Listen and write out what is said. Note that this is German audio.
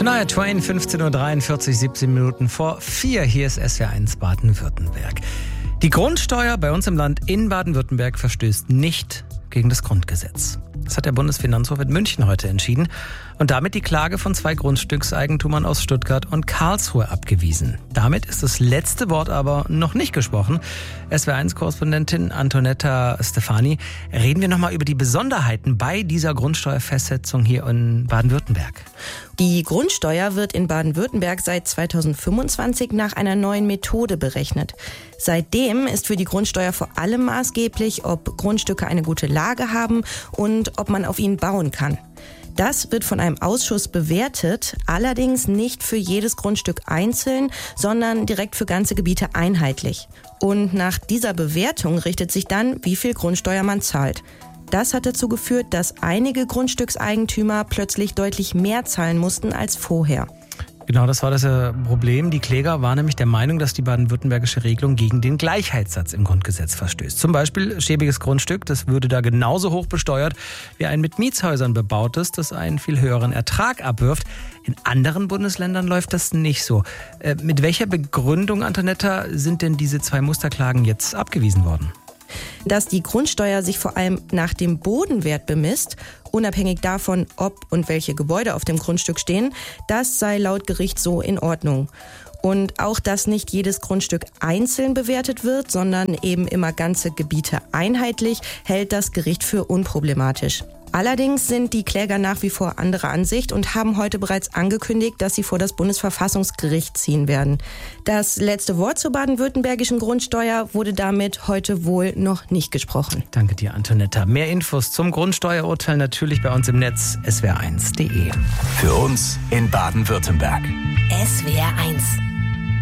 Shania Twain, 15.43 Uhr, 17 Minuten vor 4. Hier ist SWR1 Baden-Württemberg. Die Grundsteuer bei uns im Land in Baden-Württemberg verstößt nicht gegen das Grundgesetz. Das hat der Bundesfinanzhof in München heute entschieden und damit die Klage von 2 Grundstückseigentumern aus Stuttgart und Karlsruhe abgewiesen. Damit ist das letzte Wort aber noch nicht gesprochen. SWR1-Korrespondentin Antonetta Stefani, reden wir nochmal über die Besonderheiten bei dieser Grundsteuerfestsetzung hier in Baden-Württemberg. Die Grundsteuer wird in Baden-Württemberg seit 2025 nach einer neuen Methode berechnet. Seitdem ist für die Grundsteuer vor allem maßgeblich, ob Grundstücke eine gute Lage haben und ob man auf ihnen bauen kann. Das wird von einem Ausschuss bewertet, allerdings nicht für jedes Grundstück einzeln, sondern direkt für ganze Gebiete einheitlich. Und nach dieser Bewertung richtet sich dann, wie viel Grundsteuer man zahlt. Das hat dazu geführt, dass einige Grundstückseigentümer plötzlich deutlich mehr zahlen mussten als vorher. Genau, das war das Problem. Die Kläger waren nämlich der Meinung, dass die baden-württembergische Regelung gegen den Gleichheitssatz im Grundgesetz verstößt. Zum Beispiel schäbiges Grundstück, das würde da genauso hoch besteuert wie ein mit Mietshäusern bebautes, das einen viel höheren Ertrag abwirft. In anderen Bundesländern läuft das nicht so. Mit welcher Begründung, Antonetta, sind denn diese 2 Musterklagen jetzt abgewiesen worden? Dass die Grundsteuer sich vor allem nach dem Bodenwert bemisst, unabhängig davon, ob und welche Gebäude auf dem Grundstück stehen, das sei laut Gericht so in Ordnung. Und auch, dass nicht jedes Grundstück einzeln bewertet wird, sondern eben immer ganze Gebiete einheitlich, hält das Gericht für unproblematisch. Allerdings sind die Kläger nach wie vor anderer Ansicht und haben heute bereits angekündigt, dass sie vor das Bundesverfassungsgericht ziehen werden. Das letzte Wort zur baden-württembergischen Grundsteuer wurde damit heute wohl noch nicht gesprochen. Danke dir, Antonetta. Mehr Infos zum Grundsteuerurteil natürlich bei uns im Netz swr1.de. Für uns in Baden-Württemberg. SWR1